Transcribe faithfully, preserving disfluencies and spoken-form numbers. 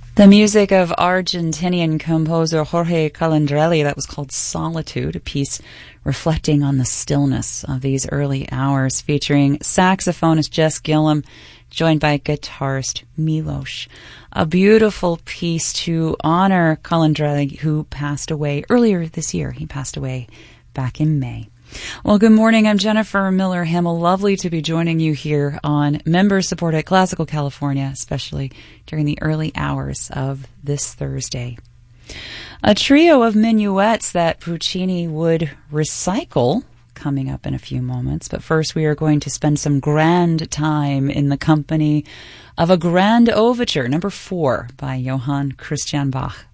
The music of Argentinian composer Jorge Calandrelli, that was called Solitude, a piece reflecting on the stillness of these early hours, featuring saxophonist Jess Gillum, joined by guitarist Milos. A beautiful piece to honor Calandrelli, who passed away earlier this year. He passed away back in May. Well, good morning. I'm Jennifer Miller Himmel. Lovely to be joining you here on Member Supported Classical California, especially during the early hours of this Thursday. A trio of minuets that Puccini would recycle coming up in a few moments. But first, we are going to spend some grand time in the company of a grand overture, number four, by Johann Christian Bach.